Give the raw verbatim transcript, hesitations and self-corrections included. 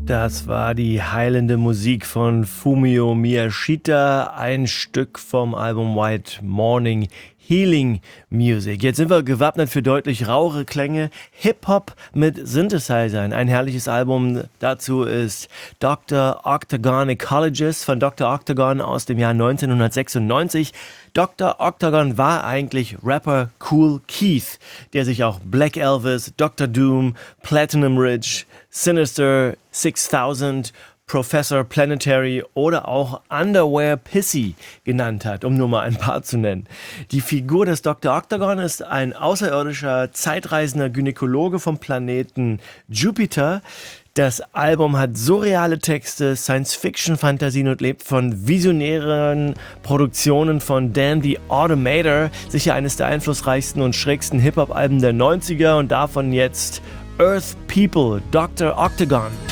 Das war die heilende Musik von Fumio Miyashita, ein Stück vom Album White Morning Healing Music. Jetzt sind wir gewappnet für deutlich rauere Klänge. Hip-Hop mit Synthesizern. Ein herrliches Album dazu ist Doktor Octagon Ecologist von Doktor Octagon aus dem Jahr neunzehnhundertsechsundneunzig. Doktor Octagon war eigentlich Rapper Kool Keith, der sich auch Black Elvis, Doktor Doom, Platinum Ridge, Sinister sixtausend, Professor Planetary oder auch Underwear Pissy genannt hat, um nur mal ein paar zu nennen. Die Figur des Doktor Octagon ist ein außerirdischer, zeitreisender Gynäkologe vom Planeten Jupiter. Das Album hat surreale Texte, Science-Fiction-Fantasien und lebt von visionären Produktionen von Dan the Automator, sicher eines der einflussreichsten und schrägsten Hip-Hop-Alben der neunziger und davon jetzt Earth People, Doktor Octagon.